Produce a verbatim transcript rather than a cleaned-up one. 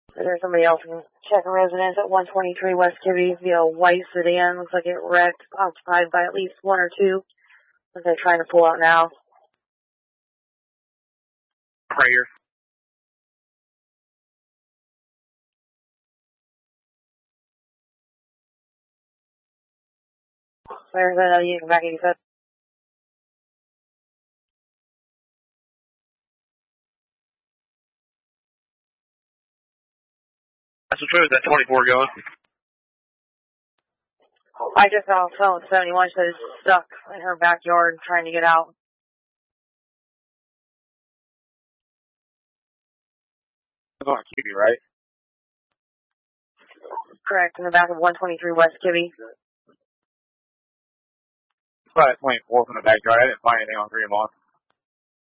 There's somebody else checking residence at one twenty-three West Kibby via white sedan. Looks like it wrecked, occupied by at least one or two. They're trying to pull out now. Prayer. There's another unit back eighty-seven. That's what's with that twenty-four going. I just got off the phone with seventy-one. She said it's stuck in her backyard trying to get out. It's on Kibby, right? Correct, in the back of one twenty-three West Kibby. It's probably twenty-four from the backyard. I didn't find anything on Greenlawn.